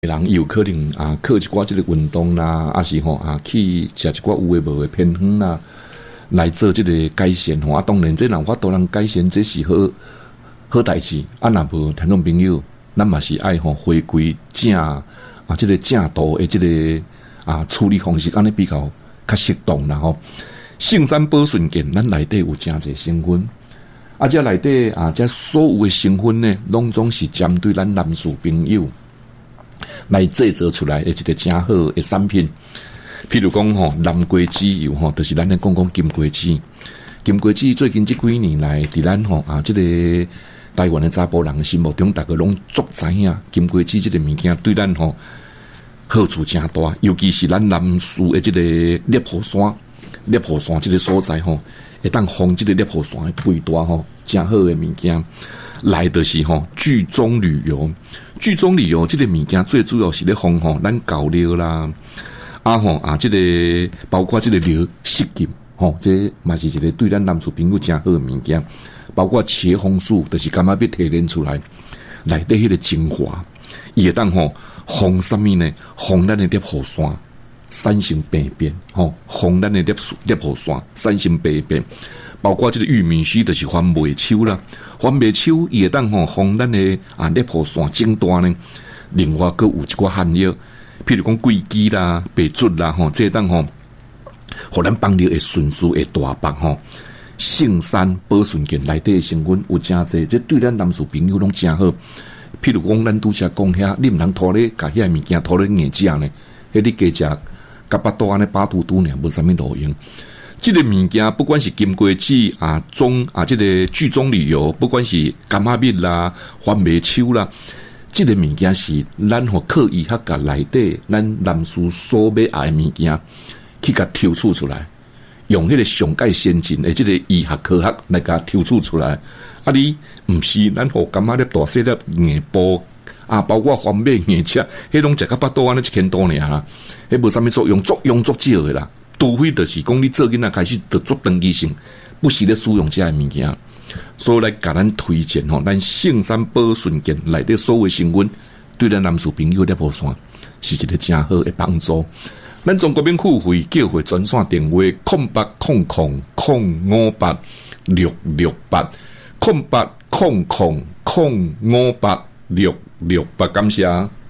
人有可能啊，靠一寡这个运动啦，啊是去食一寡有诶无诶偏方啦，来做这个改善吼。啊，当然这人法度能改善，这是好代志。啊，若无听众朋友，咱嘛是爱回归正这个正道诶，这个处理方式，安尼比较适当啦吼。圣山宝顺健，咱内底有真侪成分，这内底这所有诶成分呢，拢总是针对咱男士朋友来制作出来的一个真好的产品。譬如讲南瓜籽油就是咱咧讲金瓜子。金瓜子最近这几年来，伫咱这个台湾的查甫人心目中，大家拢足知影金瓜子这个物件对咱好处真大，尤其是咱男士的这个裂婆山这个所在会当防这个裂婆山的肥大真好的物件。来的是聚中旅游，聚中旅游这个物件最主要是咧防咱狗尿啦，这个包括这个尿失禁这嘛是一个对咱男士朋友真好的物件。包括茄红素，就是干嘛要提炼出来，内底迄个精华，伊会当防什么呢？防咱的裂喉酸产生病变，防咱的裂喉酸产生病变。包括这个玉米须，就是番麦秋啦，番麦秋伊会当防咱的裂喉酸增大呢。另外佫有一寡含药，譬如讲桂枝啦、白术啦，这当互咱帮助会迅速会大放圣山宝顺健内底的成分有真侪，这对咱男士朋友拢真好。譬如讲，咱拄则讲遐，你毋通拖咧，甲遐物件拖咧硬食呢？迄你加食甲巴肚安尼巴肚肚呢，无啥物路用。这个物件不管是金瓜子这个聚中旅游，不管是柑仔蜜啦、番麦秋啦，这个物件是咱靠医学甲内底咱男士所要爱的物件去甲抽取出来。用迄个上界先进的这个医学科学来甲抽取出来，你毋是咱柑仔粒大细粒硬包包括番麦硬吃，迄拢食甲巴肚安尼10000多尔啦，迄无啥物作用，作用足少的啦。除非就是讲你做囡仔开始就做长期性，不是咧使用这些物件，所以来甲咱推荐咱圣山宝顺健内底所有成分，对咱男士朋友咧无算是一个真好的帮助。咱中国免付费叫回专线电话08000586680800058668，感谢。